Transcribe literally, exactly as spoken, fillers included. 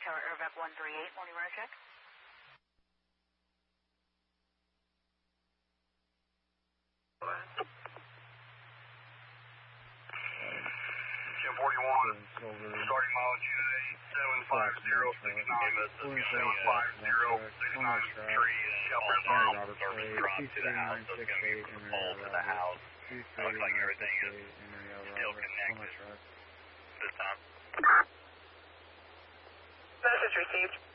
Tower Irvep one three eight, morning runner check. ten forty-one, starting mileage unit seven five zero six nine, seven five zero six nine, tree, Shepherd Farm, service drop to the house, so it's going to be from the pole to the house. Looks like everything is still connected this time. Message received.